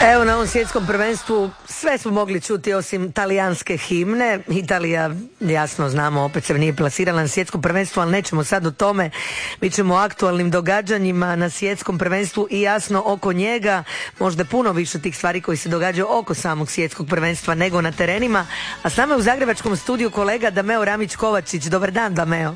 Evo, na ovom svjetskom prvenstvu sve smo mogli čuti osim talijanske himne. Italija, jasno znamo, opet se nije plasirala na svjetskom prvenstvu, ali nećemo sad o tome. Mi ćemo o aktualnim događanjima na svjetskom prvenstvu i jasno oko njega. Možda puno više tih stvari koji se događaju oko samog svjetskog prvenstva nego na terenima. A s nama je u zagrebačkom studiju kolega Dameo Ramić-Kovačić. Dobar dan, Dameo.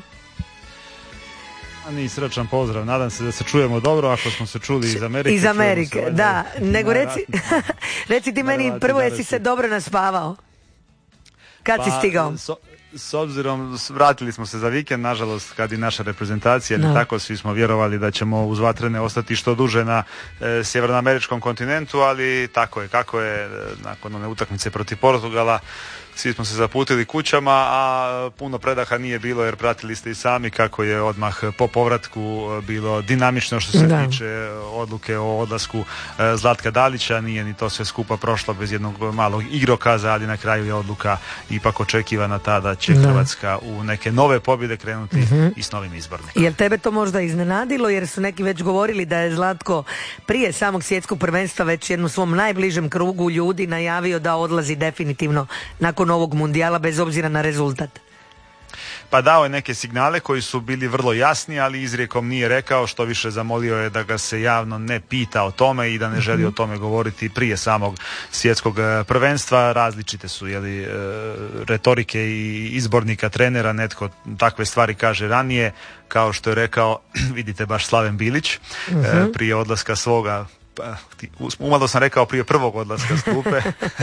I srećan pozdrav, nadam se da se čujemo dobro, ako smo se čuli iz Amerike. Iz Amerike, da, nego reci ti meni prvo, jesi se dobro naspavao? Kad si stigao? S obzirom, vratili smo se za vikend, nažalost, kad i naša reprezentacija, no. Tako svi smo vjerovali da ćemo uz vatrene ostati što duže na sjevernoameričkom kontinentu, ali tako je, kako je, nakon one utakmice protiv Portugala, svi smo se zaputili kućama, a puno predaha nije bilo, jer pratili ste i sami kako je odmah po povratku bilo dinamično što se tiče odluke o odlasku Zlatka Dalića. Nije ni to sve skupa prošlo bez jednog malog igrokaza, ali na kraju je odluka ipak očekivana ta da će Hrvatska u neke nove pobjede krenuti i s novim izbornikom. Jel tebe to možda iznenadilo, jer su neki već govorili da je Zlatko prije samog svjetskog prvenstva već jednu svom najbližem krugu ljudi najavio da odlazi definitivno nakon ovog mundijala bez obzira na rezultat? Pa dao je neke signale koji su bili vrlo jasni, ali izrijekom nije rekao, što više zamolio je da ga se javno ne pita o tome i da ne želi o tome govoriti prije samog svjetskog prvenstva. Različite su retorike i izbornika, trenera, netko takve stvari kaže ranije, kao što je rekao, vidite, baš Slaven Bilić prije odlaska svoga, umalo sam rekao prije prvog odlaska s klupe.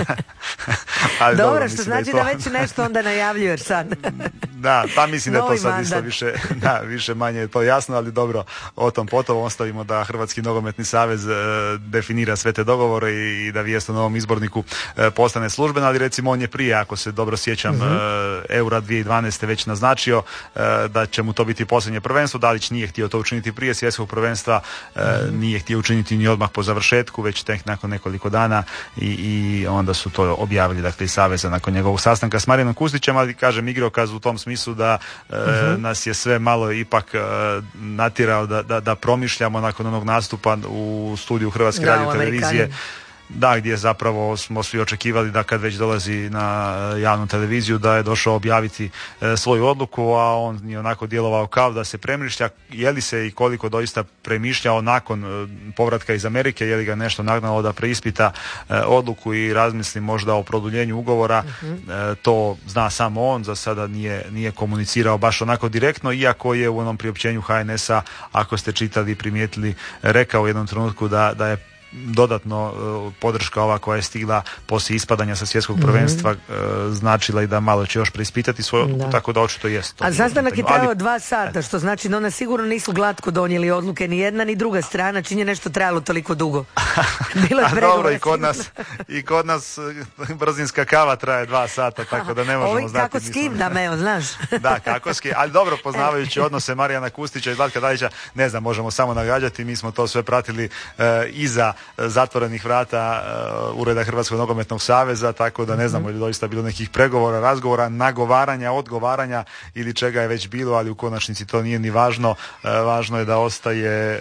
Ali dobro, što znači da već nešto onda najavljuješ sad. Da, pa mislim da je to sad isto više manje je to jasno, ali dobro, o tom potom ostavimo da Hrvatski nogometni savez definira sve te dogovore i da vijest o novom izborniku postane službena, ali recimo on je prije, ako se dobro sjećam, Eura 2012. već naznačio da će mu to biti posljednje prvenstvo. Dalić nije htio to učiniti prije svjetskog prvenstva, nije htio učiniti ni odmah po završetku, već tek nakon nekoliko dana i onda su to objavili, dakle, iz Saveza nakon njegovog sastanka s Marijanom Kustićem, ali kažem, igrokaz u tom smislu da nas je sve malo ipak natjerao da promišljamo nakon onog nastupa u studiju Hrvatske radiotelevizije. Da, gdje zapravo smo svi očekivali da kad već dolazi na javnu televiziju da je došao objaviti svoju odluku, a on je onako djelovao kao da se premišlja. Je li se i koliko doista premišljao nakon povratka iz Amerike, je li ga nešto nagnalo da preispita odluku i razmisli možda o produljenju ugovora, to zna samo on, za sada nije komunicirao baš onako direktno, iako je u onom priopćenju HNS-a, ako ste čitali i primijetili, rekao u jednom trenutku da je dodatno podrška ova koja je stigla poslije ispadanja sa svjetskog prvenstva značila i da malo će još preispitati svoju odluku, tako da očito jest. A sastanak je trajao 2 sata, što znači da ona sigurno nisu glatko donijeli odluke ni jedna ni druga strana, čini je nešto trajalo toliko dugo. Bilo je dobro, i kod nas brzinska kava traje 2 sata, tako da ne možemo znati. Kako s kim, Dameo, znaš? Da, kako s kim, ali dobro, poznavajući odnose Marijana Kustića i Zlatka Dalića, ne znam, možemo samo nagađati, mi smo to sve pratili iza zatvorenih vrata Ureda Hrvatskog nogometnog saveza, tako da ne znamo je li doista bilo nekih pregovora, razgovora, nagovaranja, odgovaranja ili čega je već bilo, ali u konačnici to nije ni važno. Važno je da ostaje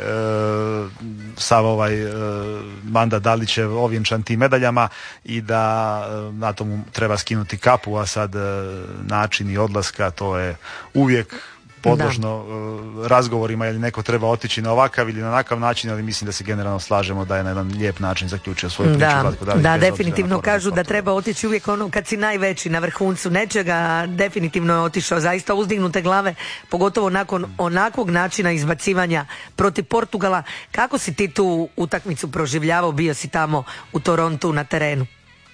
sav ovaj mandat Dalićev ovjenčan tim medaljama i da na tomu treba skinuti kapu, a sad način i odlaska, to je uvijek podložno razgovorima, ili neko treba otići na ovakav ili na onakav način, ali mislim da se generalno slažemo da je na jedan lijep način zaključio svoju priču. Da, definitivno kažu da treba otići uvijek ono kad si najveći na vrhuncu nečega, definitivno je otišao zaista uzdignute glave, pogotovo nakon onakvog načina izbacivanja protiv Portugala. Kako si ti tu utakmicu proživljavao, bio si tamo u Torontu na terenu?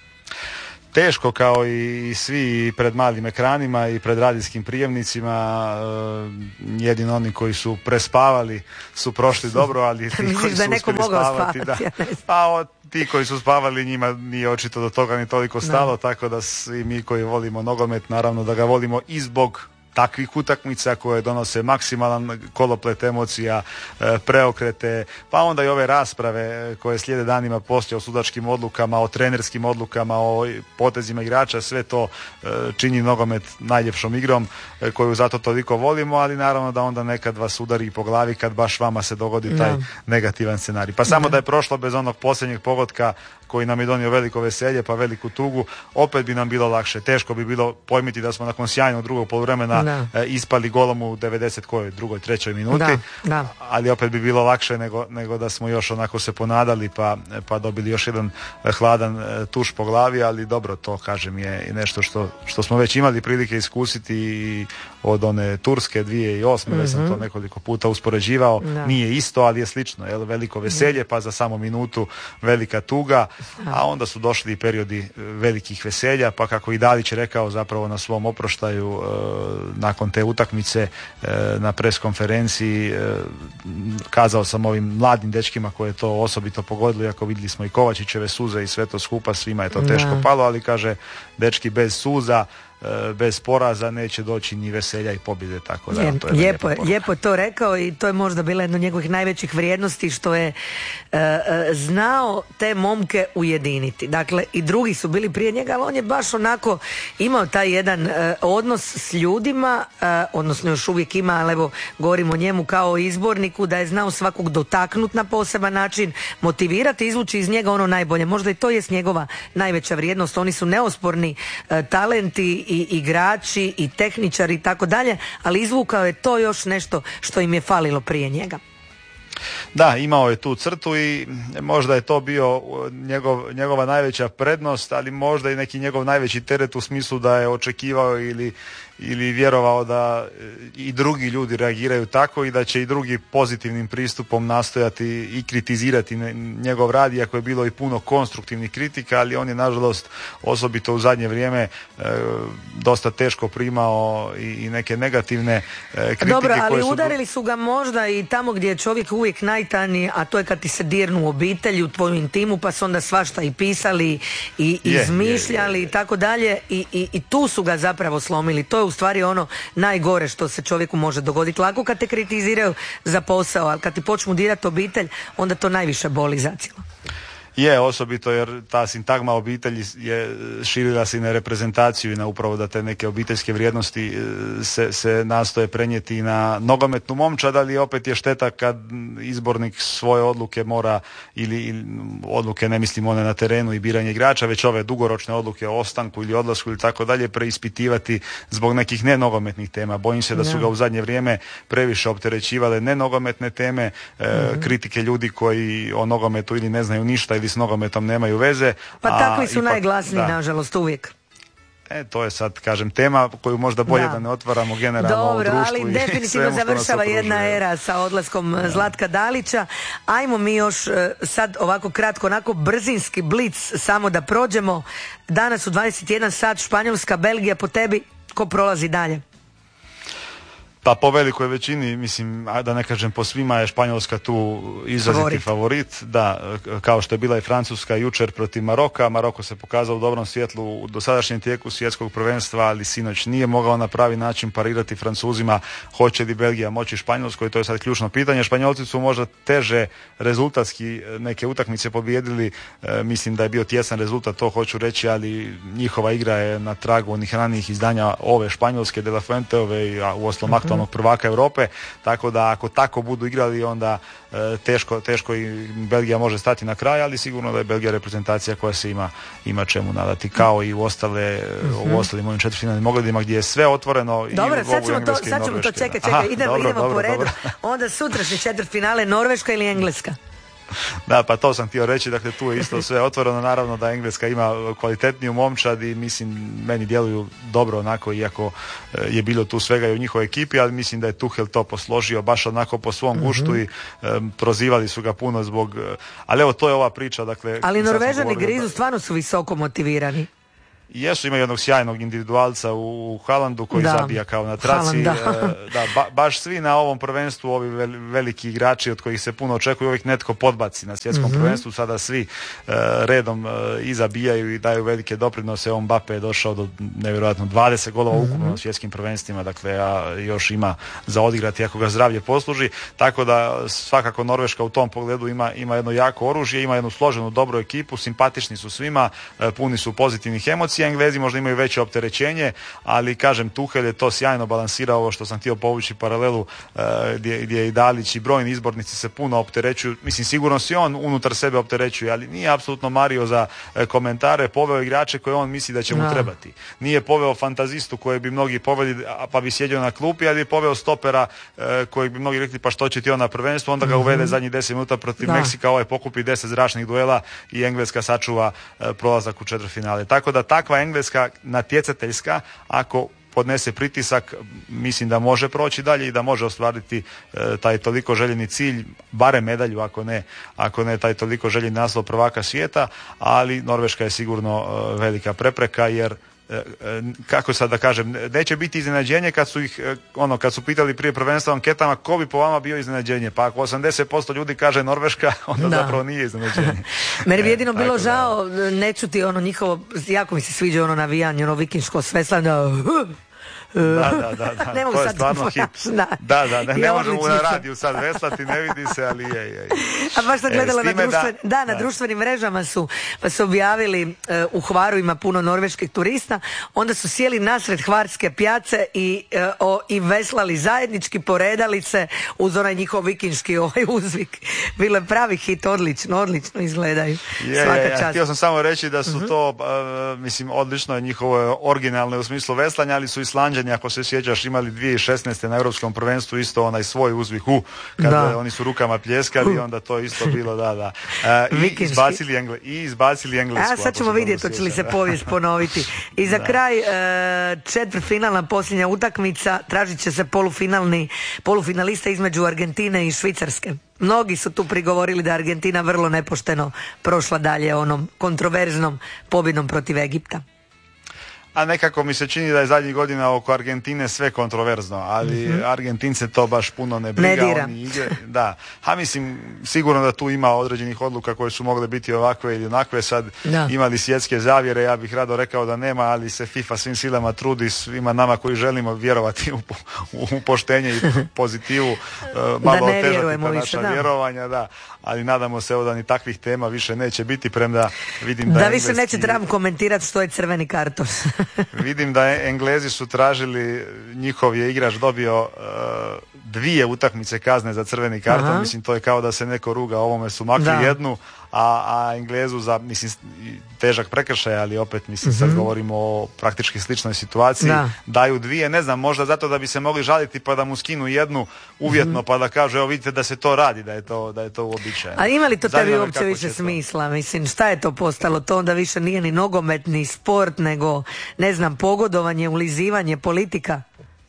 Teško, kao i svi pred malim ekranima i pred radijskim prijemnicima. Jedino oni koji su prespavali su prošli dobro, ali ti koji su uspjeli spavati, ti koji su spavali, njima nije očito do toga ni toliko stalo, tako da svi mi koji volimo nogomet, naravno da ga volimo i zbog takvih utakmica koje donose maksimalan koloplet emocija, preokrete, pa onda i ove rasprave koje slijede danima poslije o sudačkim odlukama, o trenerskim odlukama, o potezima igrača, sve to čini nogomet najljepšom igrom koju zato toliko volimo, ali naravno da onda nekad vas udari po glavi kad baš vama se dogodi taj negativan scenarij. Pa samo da je prošlo bez onog posljednjeg pogotka koji nam je donio veliko veselje pa veliku tugu, opet bi nam bilo lakše. Teško bi bilo pojmiti da smo nakon sjajnog drugog poluvremena ispali golom u 92. trećoj minuti, ali opet bi bilo lakše nego da smo još onako se ponadali pa dobili još jedan hladan tuš po glavi, ali dobro, to kažem je nešto što smo već imali prilike iskusiti i od one Turske 2008. Već sam to nekoliko puta uspoređivao, nije isto, ali je slično, veliko veselje pa za samo minutu velika tuga, a onda su došli i periodi velikih veselja, pa kako i Dalić rekao zapravo na svom oproštaju nakon te utakmice na pres konferenciji, kazao sam ovim mladim dečkima koje je to osobito pogodilo, iako vidjeli smo i Kovačićeve suze i sve to skupa, svima je to teško palo, ali kaže, dečki, bez suza, bez poraza neće doći ni veselja i pobjede, tako da to je lijepo to rekao i to je možda bila jedna od njegovih najvećih vrijednosti, što je znao te momke ujediniti. Dakle, i drugi su bili prije njega, ali on je baš onako imao taj jedan odnos s ljudima, odnosno još uvijek ima, ali evo govorimo o njemu kao o izborniku, da je znao svakog dotaknuti na poseban način, motivirati, izvući iz njega ono najbolje. Možda i to jest njegova najveća vrijednost. Oni su neosporni talenti i igrači i tehničari i tako dalje, ali izvukao je to još nešto što im je falilo prije njega. Da, imao je tu crtu i možda je to bio njegova najveća prednost, ali možda i neki njegov najveći teret u smislu da je očekivao ili vjerovao da i drugi ljudi reagiraju tako i da će i drugi pozitivnim pristupom nastojati i kritizirati njegov rad, iako je bilo i puno konstruktivnih kritika, ali on je nažalost osobito u zadnje vrijeme dosta teško primao i neke negativne kritike. Dobro, ali udarili su ga možda i tamo gdje je čovjek uvijek najtaniji, a to je kad ti se dirnu u obitelji, u tvoju intimu, pa su onda svašta i pisali i izmišljali i tako dalje i tu su ga zapravo slomili. To je u stvari ono najgore što se čovjeku može dogoditi. Lako kad te kritiziraju za posao, ali kad ti počnu dirati obitelj, onda to najviše boli zacijelo. Je, osobito jer ta sintagma obitelji je širila se i na reprezentaciju i na upravo da te neke obiteljske vrijednosti se nastoje prenijeti i na nogometnu momčad, ali opet je šteta kad izbornik svoje odluke mora ili odluke, ne mislim one na terenu i biranje igrača, već ove dugoročne odluke o ostanku ili odlasku ili tako dalje preispitivati zbog nekih nenogometnih tema. Bojim se da su ga u zadnje vrijeme previše opterećivale nenogometne teme, kritike ljudi koji o nogometu ili ne znaju ništa ili s nogometom nemaju veze. Pa takvi su najglasniji, nažalost, uvijek. To je sad, kažem, tema koju možda bolje da ne otvaramo generalno u društvu. Ali definitivno završava jedna era sa odlaskom Zlatka Dalića. Ajmo mi još sad ovako kratko, onako brzinski blic, samo da prođemo. Danas u 21 sat Španjolska, Belgija, po tebi ko prolazi dalje? Pa po velikoj većini, mislim, da ne kažem po svima, je Španjolska tu izraziti favorit. Da, kao što je bila i Francuska jučer protiv Maroka. Maroko se pokazao u dobrom svjetlu u dosadašnjem tijeku svjetskog prvenstva, ali sinoć nije mogao na pravi način parirati Francuzima. Hoće li Belgija moći Španjolskoj? To je sad ključno pitanje. Španjolci su možda teže rezultatski neke utakmice pobijedili. Mislim da je bio tjesan rezultat, to hoću reći, ali njihova igra je na tragu onih ranijih izdanja ove Španjolske, De La Fuenteove i uostalom aktualnog prvaka Europe, tako da ako tako budu igrali onda teško i Belgija može stati na kraj, ali sigurno da je Belgija reprezentacija koja se ima čemu nadati, kao i u ostalim ovim četvrtfinalnim ogledima gdje je sve otvoreno. Dobro, sad ćemo to čekaj, idemo po redu. Onda sutrašnji četvrtfinale Norveška ili Engleska? Da, pa to sam htio reći, dakle tu je isto sve otvoreno, naravno da Engleska ima kvalitetniju momčad i mislim, meni djeluju dobro onako, iako je bilo tu svega i u njihovoj ekipi, ali mislim da je Tuchel to posložio baš onako po svom guštu i prozivali su ga puno zbog, ali evo to je ova priča, dakle. Ali Norvežani grizu stvarno su visoko motivirani. Jesu, ima jednog sjajnog individualca u Haalandu koji zabija kao na traci. Baš svi na ovom prvenstvu, ovi veliki igrači od kojih se puno očekuje, uvijek netko podbaci na svjetskom prvenstvu, sada svi redom i zabijaju i daju velike doprinose. Mbappe je došao do nevjerojatno 20 golova ukupno na svjetskim prvenstvima, dakle još ima za odigrati ako ga zdravlje posluži, tako da svakako Norveška u tom pogledu ima jedno jako oružje, ima jednu složenu dobru ekipu, simpatični su svima, puni su pozitivnih emocija. pozicije, Englezi možda imaju veće opterećenje, ali kažem, Tuhel je to sjajno balansirao, ovo što sam htio povući paralelu, gdje i Dalić i brojni izbornici se puno opterećuju, mislim sigurno si on unutar sebe opterećuje, ali nije apsolutno mario za komentare, poveo igrače koje on misli da će mu trebati. Nije poveo fantazistu koje bi mnogi poveli pa bi sjedio na klupi, ali bi poveo stopera koji bi mnogi rekli pa što će ti on na prvenstvu, onda ga uvede zadnjih 10 minuta protiv Meksika, ovaj pokupi 10 zračnih duela i Engleska sačuva prolazak u četvrtfinale. Tako da takva Engleska natjecateljska, ako podnese pritisak, mislim da može proći dalje i da može ostvariti taj toliko željeni cilj, barem medalju, ako ne taj toliko željeni naslov prvaka svijeta, ali Norveška je sigurno velika prepreka, jer kako sad da kažem, neće biti iznenađenje kad su pitali prije prvenstva anketama ko bi po vama bio iznenađenje, pa ako 80% ljudi kaže Norveška, onda zapravo nije iznenađenje. Meni bi jedino bilo žao ne čuti ono njihovo, jako mi se sviđa ono navijanje, ono vikinško sveslanje. Da. Ne mogu to je sad stvarno hit. Ne možemo na radiju sad veslati, ne vidi se, ali je. A baš sam gledala na društvenim mrežama pa su objavili u Hvaru ima puno norveških turista, onda su sjeli nasred hvarske pjace i veslali zajednički, poredali se uz onaj njihov vikinški uzvik. Bilo je pravi hit, odlično izgledaju. Svaka čast. Htio sam samo reći da su to, mislim, odlično je njihovo originalno u smislu veslanja, ali su Islanđani, ako se sjećaš, imali 2016. na Europskom prvenstvu isto onaj svoj uzvik kada oni su rukama pljeskali, onda to isto bilo, I izbacili Englesku. A sad ćemo vidjeti hoće li se povijest ponoviti. I za kraj, četvrtfinalna posljednja utakmica, tražit će se polufinalista između Argentine i Švicarske. Mnogi su tu prigovorili da Argentina vrlo nepošteno prošla dalje onom kontroverznom pobjedom protiv Egipta. A nekako mi se čini da je zadnjih godina oko Argentine sve kontroverzno, ali Argentince to baš puno ne briga. Ne dira. Mislim, sigurno da tu ima određenih odluka koje su mogle biti ovakve ili onakve, sad imali svjetske zavjere, ja bih rado rekao da nema, ali se FIFA svim silama trudi, svima nama koji želimo vjerovati u poštenje i pozitivu, malo otežati ta naša vjerovanja, ali nadamo se da ni takvih tema više neće biti, premda vidim da više neće trebam komentirati što je crveni karton. Vidim da Englezi su tražili, njihov je igrač dobio 2 utakmice kazne za crveni karton, mislim to je kao da se neko ruga, ovome su makli jednu, a Englezu za, mislim, težak prekršaj, ali opet, mislim, sad govorimo o praktički sličnoj situaciji, daju 2, ne znam, možda zato da bi se mogli žaliti pa da mu skinu jednu uvjetno, pa da kažu, evo vidite da se to radi, da je to uobičajeno. A ima li to tebi uopće više smisla? Mislim, šta je to postalo? To onda više nije ni nogometni sport, nego, ne znam, pogodovanje, ulizivanje, politika?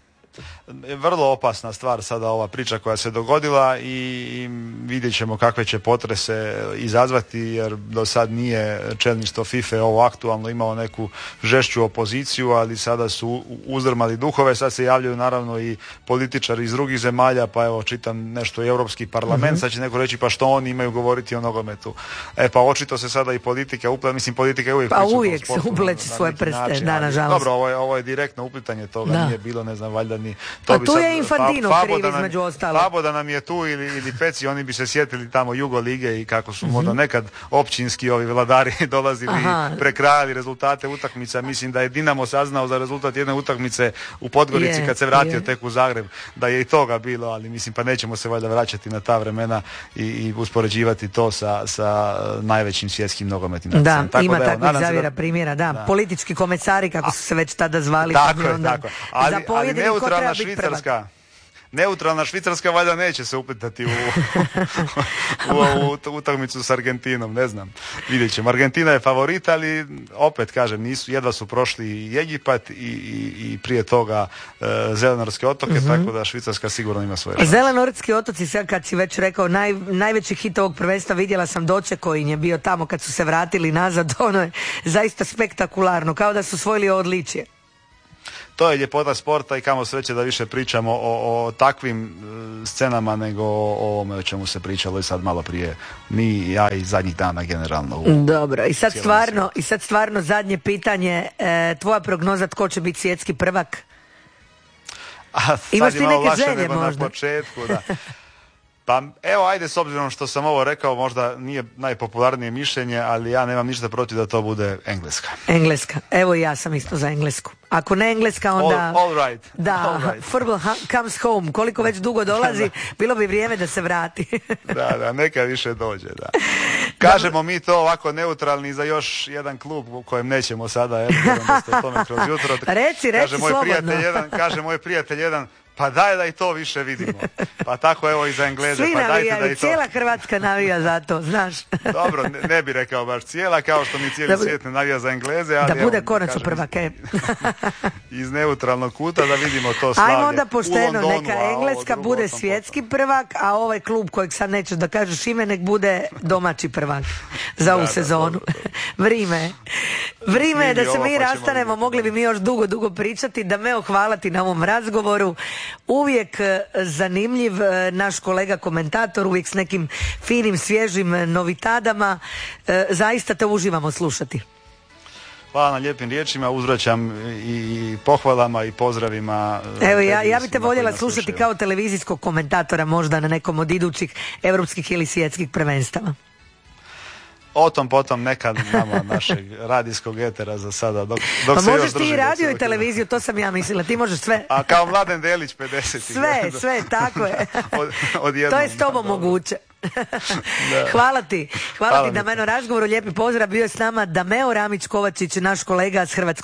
Vrlo opasna stvar sada ova priča koja se dogodila i vidjet ćemo kakve će potrese izazvati, jer do sad nije čelništvo FIFA ovo aktualno imao neku žešću opoziciju, ali sada su uzdrmali duhove, sad se javljaju naravno i političari iz drugih zemalja, pa evo čitam nešto i Europski parlament, sad će neko reći pa što oni imaju govoriti o nogometu. Pa očito se sada i politika upleta, mislim politika je uvijek uvijek se upleće svoje prste, nažalost. Dobro, ovo je direktno uplitanje toga, nije bilo, ne znam, valjda ni a tu je Infantino kriv između ostalog. Fabo da nam je tu ili Peci, oni bi se sjetili tamo Jugo lige i kako su možda nekad općinski ovi vladari dolazili i prekrajali rezultate utakmica. Mislim da je Dinamo saznao za rezultat jedne utakmice u Podgorici kad se vratio tek u Zagreb, da je i toga bilo, ali mislim pa nećemo se valjda vraćati na ta vremena i uspoređivati to sa najvećim svjetskim nogometnim. Da, ima takvih zavjera primjera, politički komesari kako su se već tada zvali. Tako. Ali neutralna Neutralna Švicarska valjda neće se upletati u ovu utakmicu s Argentinom, ne znam. Vidjet ćemo. Argentina je favorit, ali opet kažem, jedva su prošli i Egipat i prije toga Zelenorske otoke, tako da Švicarska sigurno ima svoje šanse. Zelenorski otoci, sad kad si već rekao, najveći hit ovog prvenstva, vidjela sam Dočekoin je bio tamo kad su se vratili nazad, ono je zaista spektakularno, kao da su osvojili odličje. To je ljepota sporta i kamo sreće da više pričamo o takvim scenama nego o ovome o čemu se pričalo i sad malo prije mi, ja i zadnjih dana generalno. Dobro, i sad stvarno zadnje pitanje, tvoja prognoza tko će biti svjetski prvak? Imaš ti neke želje možda? Na početku, da. Pa evo, ajde, s obzirom što sam ovo rekao, možda nije najpopularnije mišljenje, ali ja nemam ništa protiv da to bude Engleska. Engleska, evo i ja sam isto za Englesku. Ako ne Engleska, onda... All right. Da, football comes home, koliko već dugo dolazi, bilo bi vrijeme da se vrati. Da, neka više dođe, da. Kažemo mi to ovako neutralni za još jedan klub u kojem nećemo sada, da ste o tome kroz jutro. Reci slobodno. Kaže moj prijatelj jedan, pa daj da i to više vidimo. Pa tako evo i za Engleze. Svi pa navijaju, dajte da i to. cijela Hrvatska navija za to, znaš. Dobro, ne bi rekao baš cijela, kao što mi cijeli svijet ne navija za Engleze. Ali da bude konačno prvak, iz neutralnog kuta da vidimo to slavlje. Ajmo onda pošteno, neka Engleska bude svjetski prvak, a ovaj klub kojeg sad nećeš da kažeš ime, nek bude domaći prvak za ovu sezonu. Vrime je da se mi rastanemo, mogli bi mi još dugo pričati. Da me hvala ti na ovom razgovoru. Uvijek zanimljiv naš kolega komentator, uvijek s nekim finim, svježim novitadama. Zaista te uživamo slušati. Hvala na lijepim riječima, uzvraćam i pohvalama i pozdravima. Evo, ja bi te voljela slušati kao televizijskog komentatora možda na nekom od idućih europskih ili svjetskih prvenstava. O tom potom nekad nama našeg radijskog etera za sada. Dok pa se možeš ti i radio i televiziju, to sam ja mislila, ti možeš sve. A kao Mladen Delić 50. Sve, tako je. Odjednom. To je s tobom moguće. Hvala ti na meno razgovoru, lijepi pozdrav, bio je s nama Dameo Ramić Kovačić, naš kolega s Hrvatskog